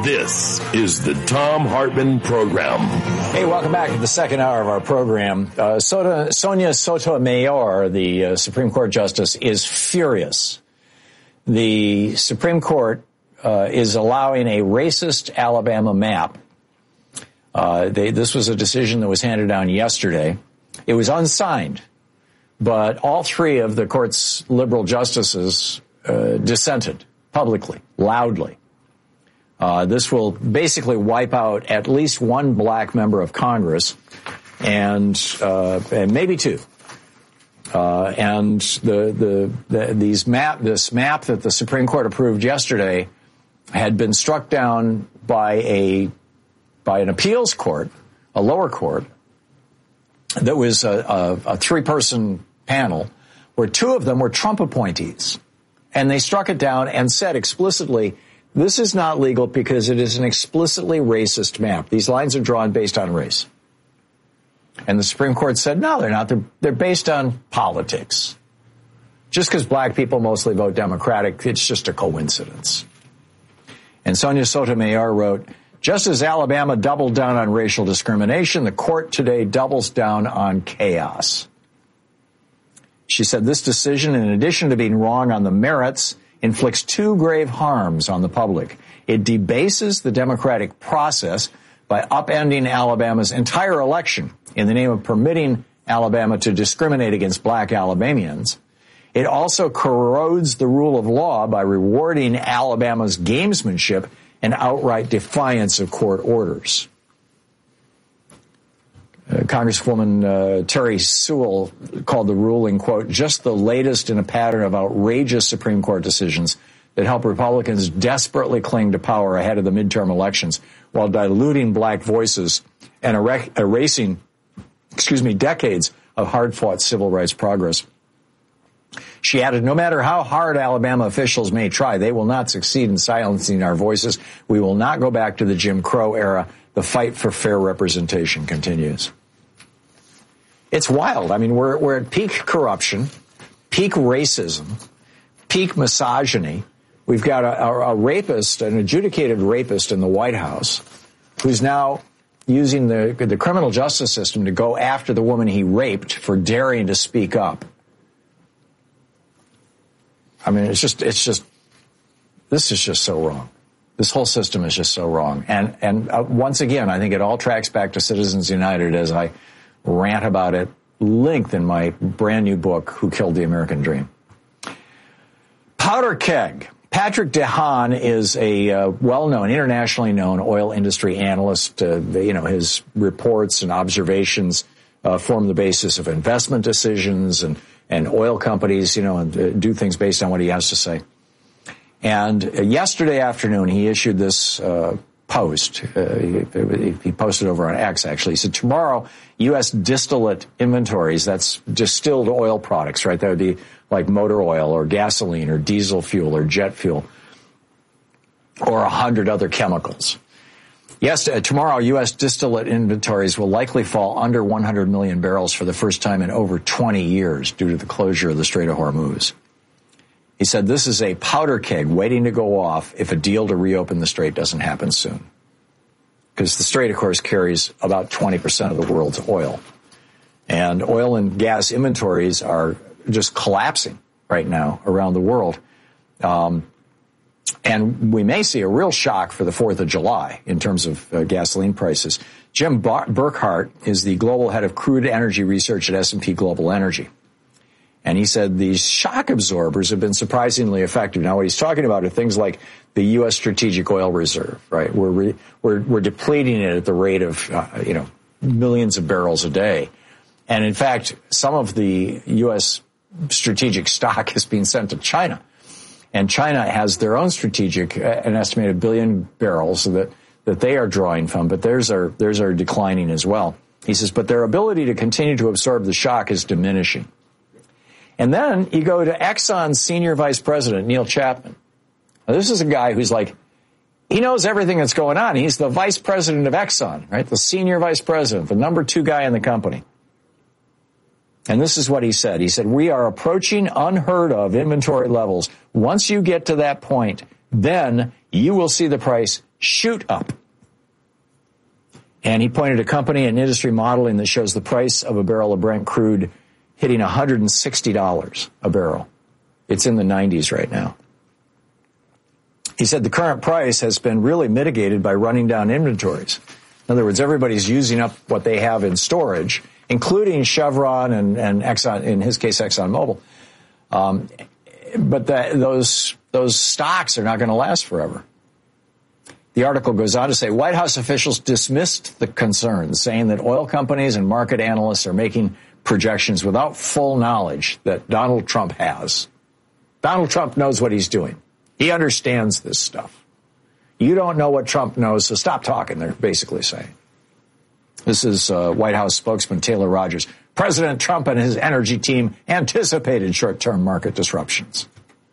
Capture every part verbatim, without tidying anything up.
This is the Thom Hartmann Program. Hey, welcome back to the second hour of our program. Uh, Soto, Sonia Sotomayor, the uh, Supreme Court Justice, is furious. The Supreme Court uh, is allowing a racist Alabama map. Uh, they, this was a decision that was handed down yesterday. It was unsigned, but all three of the court's liberal justices uh, dissented publicly, loudly. Uh, this will basically wipe out at least one black member of Congress, and uh, and maybe two. Uh, and the, the the these map this map that the Supreme Court approved yesterday had been struck down by a by an appeals court, a lower court, that was a, a, a three-person panel, where two of them were Trump appointees, and they struck it down and said explicitly, this is not legal because it is an explicitly racist map. These lines are drawn based on race. And the Supreme Court said, no, they're not. They're, they're based on politics. Just because black people mostly vote Democratic, it's just a coincidence. And Sonia Sotomayor wrote, just as Alabama doubled down on racial discrimination, the court today doubles down on chaos. She said this decision, in addition to being wrong on the merits, inflicts two grave harms on the public. It debases the democratic process by upending Alabama's entire election in the name of permitting Alabama to discriminate against black Alabamians. It also corrodes the rule of law by rewarding Alabama's gamesmanship and outright defiance of court orders. Uh, Congresswoman uh, Terry Sewell called the ruling, quote, just the latest in a pattern of outrageous Supreme Court decisions that help Republicans desperately cling to power ahead of the midterm elections while diluting black voices and er- erasing, excuse me, decades of hard-fought civil rights progress. She added, no matter how hard Alabama officials may try, they will not succeed in silencing our voices. We will not go back to the Jim Crow era. The fight for fair representation continues. It's wild. I mean, we're, we're at peak corruption, peak racism, peak misogyny. We've got a, a, a rapist, an adjudicated rapist in the White House, who's now using the, the criminal justice system to go after the woman he raped for daring to speak up. I mean, it's just, it's just, this is just so wrong. This whole system is just so wrong. And, and uh, once again, I think it all tracks back to Citizens United as I rant about it length in my brand new book, Who Killed the American Dream. Powder keg. Patrick DeHaan is a uh, well-known, internationally known oil industry analyst. Uh, you know, his reports and observations uh, form the basis of investment decisions, and, and oil companies, you know, and, uh, do things based on what he has to say. And uh, yesterday afternoon, he issued this uh, post. Uh, he, he posted over on X, actually. He said, tomorrow, U S distillate inventories, that's distilled oil products, right? That would be like motor oil or gasoline or diesel fuel or jet fuel or a hundred other chemicals. Yes, uh, tomorrow, U S distillate inventories will likely fall under one hundred million barrels for the first time in over twenty years due to the closure of the Strait of Hormuz. He said this is a powder keg waiting to go off if a deal to reopen the strait doesn't happen soon. Because the strait, of course, carries about twenty percent of the world's oil. And oil and gas inventories are just collapsing right now around the world. Um, and we may see a real shock for the fourth of July in terms of uh, gasoline prices. Jim Bar- Burkhart is the global head of crude energy research at S and P Global Energy. And he said these shock absorbers have been surprisingly effective. Now, what he's talking about are things like the U S Strategic Oil Reserve, right? We're re- we're, we're depleting it at the rate of, uh, you know, millions of barrels a day. And in fact, some of the U S strategic stock is being sent to China. And China has their own strategic, uh, an estimated billion barrels that, that they are drawing from, but theirs are, theirs are declining as well. He says, but their ability to continue to absorb the shock is diminishing. And then you go to Exxon's senior vice president, Neil Chapman. Now, this is a guy who's like, he knows everything that's going on. He's the vice president of Exxon, right? The senior vice president, the number two guy in the company. And this is what he said. He said, we are approaching unheard of inventory levels. Once you get to that point, then you will see the price shoot up. And he pointed to a company and industry modeling that shows the price of a barrel of Brent crude hitting one hundred sixty dollars a barrel. It's in the nineties right now. He said the current price has been really mitigated by running down inventories. In other words, everybody's using up what they have in storage, including Chevron and, and Exxon, in his case, ExxonMobil. Um, but that, those those stocks are not going to last forever. The article goes on to say White House officials dismissed the concerns, saying that oil companies and market analysts are making projections without full knowledge that Donald Trump has. Donald Trump knows what he's doing. He understands this stuff. You don't know what Trump knows, so stop talking, they're basically saying. This is uh, White House spokesman Taylor Rogers. President Trump and his energy team anticipated short-term market disruptions.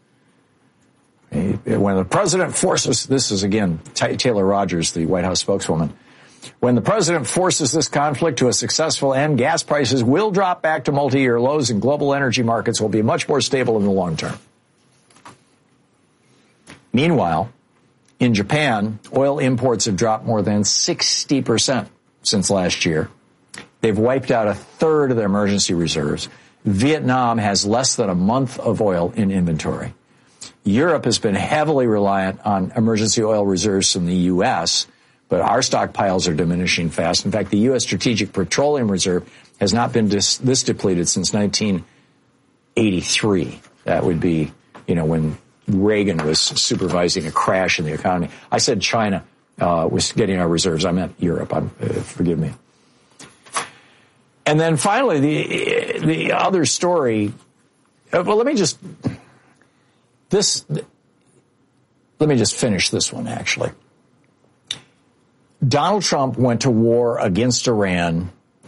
When the president forces, this is again Taylor Rogers, the White House spokeswoman, when the president forces this conflict to a successful end, gas prices will drop back to multi-year lows and global energy markets will be much more stable in the long term. Meanwhile, in Japan, oil imports have dropped more than sixty percent since last year. They've wiped out a third of their emergency reserves. Vietnam has less than a month of oil in inventory. Europe has been heavily reliant on emergency oil reserves from the U S, but our stockpiles are diminishing fast. In fact, the U S Strategic Petroleum Reserve has not been dis- this depleted since nineteen eighty-three. That would be, you know, when Reagan was supervising a crash in the economy. I said China uh, was getting our reserves. I meant Europe. I'm, uh, forgive me. And then finally, the the other story. Uh, well, let me just this. Let me just finish this one. Actually, Donald Trump went to war against Iran.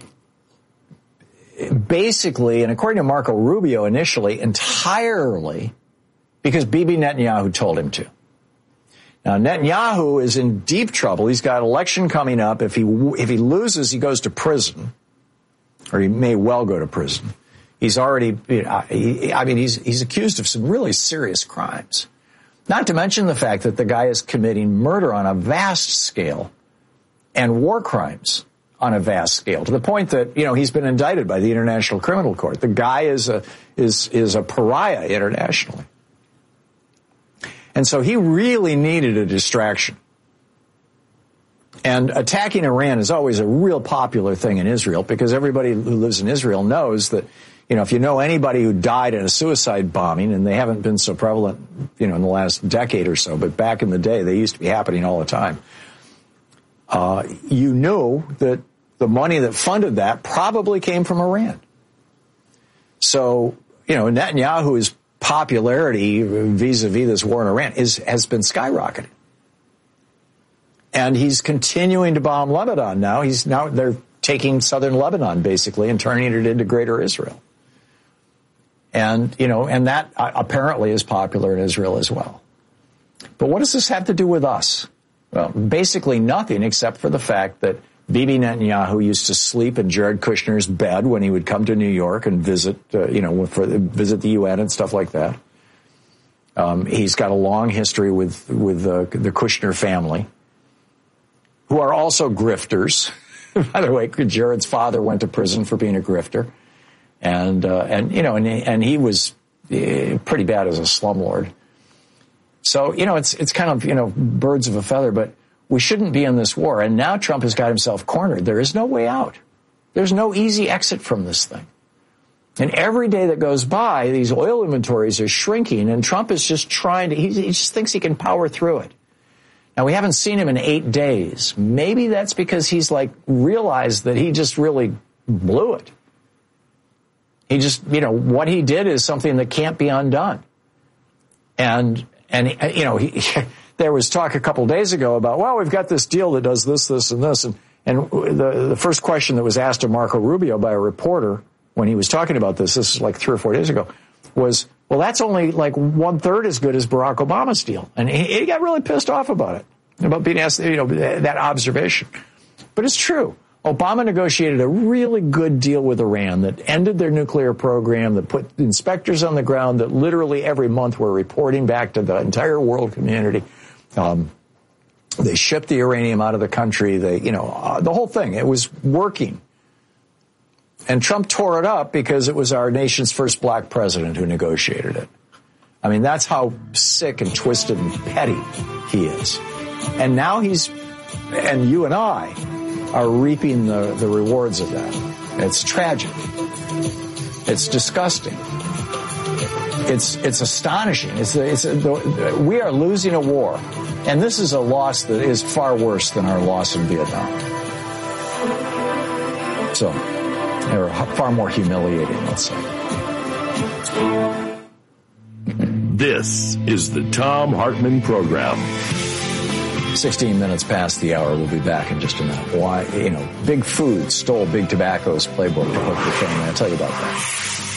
Basically, and according to Marco Rubio, initially entirely because Bibi Netanyahu told him to. Now, Netanyahu is in deep trouble. He's got an election coming up. If he if he loses, he goes to prison, or he may well go to prison. He's already, you know, he, I mean, he's he's accused of some really serious crimes. Not to mention the fact that the guy is committing murder on a vast scale and war crimes on a vast scale, to the point that, you know, he's been indicted by the International Criminal Court. The guy is a is is a pariah internationally. And so he really needed a distraction. And attacking Iran is always a real popular thing in Israel, because everybody who lives in Israel knows that, you know, if you know anybody who died in a suicide bombing, and they haven't been so prevalent, you know, in the last decade or so, but back in the day, they used to be happening all the time. Uh, you knew that the money that funded that probably came from Iran. So, you know, Netanyahu's popularity vis-a-vis this war in Iran is has been skyrocketing. And he's continuing to bomb Lebanon now. He's now they're taking southern Lebanon basically and turning it into greater Israel. And, you know, and that uh, apparently is popular in Israel as well. But what does this have to do with us? Well, basically nothing, except for the fact that Bibi Netanyahu used to sleep in Jared Kushner's bed when he would come to New York and visit, uh, you know, for, visit the U N and stuff like that. Um, he's got a long history with with uh, the Kushner family, who are also grifters. By the way, Jared's father went to prison for being a grifter, and uh, and you know, and and he was uh, pretty bad as a slumlord. So, you know, it's it's kind of, you know, birds of a feather, but we shouldn't be in this war. And now Trump has got himself cornered. There is no way out. There's no easy exit from this thing. And every day that goes by, these oil inventories are shrinking, and Trump is just trying to, he, he just thinks he can power through it. Now, we haven't seen him in eight days. Maybe that's because he's like realized that he just really blew it. He just, you know, what he did is something that can't be undone. And, and, you know, he, there was talk a couple days ago about, well, we've got this deal that does this, this, and this. And, and the, the first question that was asked to Marco Rubio by a reporter when he was talking about this, this is like three or four days ago, was, well, that's only like one third as good as Barack Obama's deal. And he, he got really pissed off about it, about being asked, you know, that observation. But it's true. Obama negotiated a really good deal with Iran that ended their nuclear program, that put inspectors on the ground that literally every month were reporting back to the entire world community. Um, They shipped the uranium out of the country. They, you know, uh, the whole thing. It was working. And Trump tore it up because it was our nation's first black president who negotiated it. I mean, that's how sick and twisted and petty he is. And now he's, and you and I are reaping the, the rewards of that. It's tragic. It's disgusting. It's it's astonishing. It's it's a, we are losing a war, and this is a loss that is far worse than our loss in Vietnam. So, they're far more humiliating, let's say. This is the Thom Hartmann Program. sixteen minutes past the hour. We'll be back in just a minute. Why, you know, Big Food stole Big Tobacco's playbook to hook the family. I'll tell you about that.